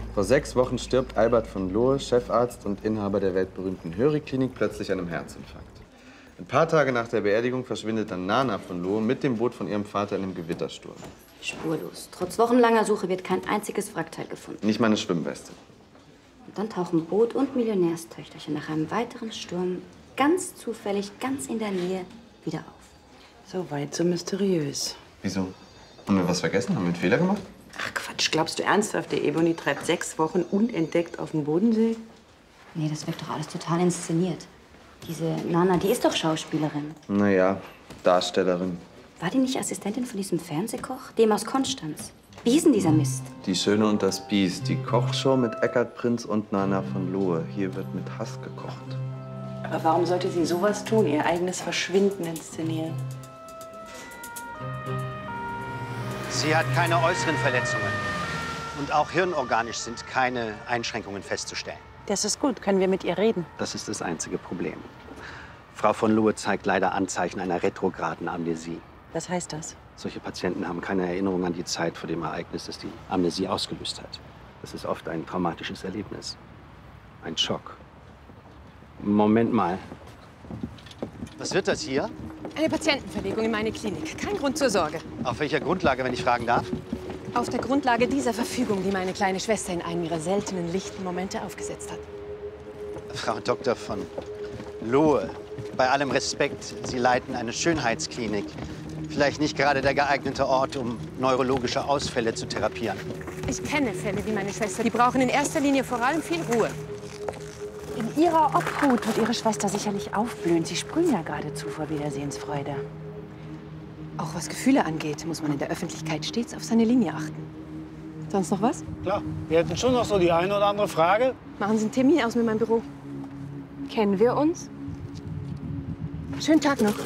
Vor 6 Wochen stirbt Albert von Lohe, Chefarzt und Inhaber der weltberühmten Höri-Klinik, plötzlich an einem Herzinfarkt. Ein paar Tage nach der Beerdigung verschwindet dann Nana von Lohe mit dem Boot von ihrem Vater in einem Gewittersturm. Spurlos. Trotz wochenlanger Suche wird kein einziges Wrackteil gefunden. Nicht mal eine Schwimmweste. Und dann tauchen Boot und Millionärstöchterchen nach einem weiteren Sturm ganz zufällig, ganz in der Nähe wieder auf. So weit, so mysteriös. Wieso? Haben wir was vergessen? Haben wir einen Fehler gemacht? Ach Quatsch, glaubst du ernsthaft, der Ebony treibt 6 Wochen unentdeckt auf dem Bodensee? Nee, das wirkt doch alles total inszeniert. Diese Nana, die ist doch Schauspielerin. Naja, Darstellerin. War die nicht Assistentin von diesem Fernsehkoch? Dem aus Konstanz. Wie hieß denn dieser Mist? Die Schöne und das Biest. Die Kochshow mit Eckart Prinz und Nana von Lohe. Hier wird mit Hass gekocht. Aber warum sollte sie sowas tun, ihr eigenes Verschwinden inszenieren? Sie hat keine äußeren Verletzungen. Und auch hirnorganisch sind keine Einschränkungen festzustellen. Das ist gut. Können wir mit ihr reden? Das ist das einzige Problem. Frau von Lohe zeigt leider Anzeichen einer retrograden Amnesie. Was heißt das? Solche Patienten haben keine Erinnerung an die Zeit vor dem Ereignis, das die Amnesie ausgelöst hat. Das ist oft ein traumatisches Erlebnis. Ein Schock. Moment mal. Was wird das hier? Eine Patientenverlegung in meine Klinik. Kein Grund zur Sorge. Auf welcher Grundlage, wenn ich fragen darf? Auf der Grundlage dieser Verfügung, die meine kleine Schwester in einem ihrer seltenen lichten Momente aufgesetzt hat. Frau Dr. von Lohe, bei allem Respekt, Sie leiten eine Schönheitsklinik. Vielleicht nicht gerade der geeignete Ort, um neurologische Ausfälle zu therapieren. Ich kenne Fälle wie meine Schwester. Die brauchen in erster Linie vor allem viel Ruhe. In ihrer Obhut wird ihre Schwester sicherlich aufblühen. Sie sprühen ja geradezu vor Wiedersehensfreude. Auch was Gefühle angeht, muss man in der Öffentlichkeit stets auf seine Linie achten. Sonst noch was? Klar, wir hätten schon noch so die eine oder andere Frage. Machen Sie einen Termin aus mit meinem Büro. Kennen wir uns? Schönen Tag noch.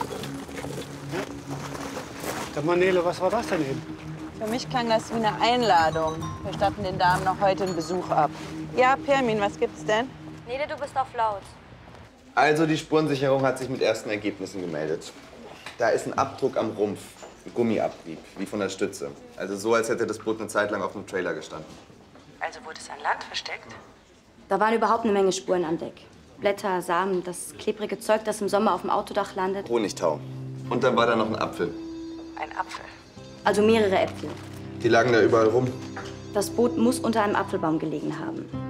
Der Manele, was war das denn eben? Für mich klang das wie eine Einladung. Wir statten den Damen noch heute einen Besuch ab. Ja, Permin, was gibt's denn? Nele, du bist auf laut. Also, die Spurensicherung hat sich mit ersten Ergebnissen gemeldet. Da ist ein Abdruck am Rumpf, ein Gummiabrieb, wie von der Stütze. Also so, als hätte das Boot eine Zeit lang auf einem Trailer gestanden. Also wurde es an Land versteckt? Da waren überhaupt eine Menge Spuren an Deck. Blätter, Samen, das klebrige Zeug, das im Sommer auf dem Autodach landet. Honigtau. Und dann war da noch ein Apfel. Ein Apfel. Also mehrere Äpfel. Die lagen da überall rum. Das Boot muss unter einem Apfelbaum gelegen haben.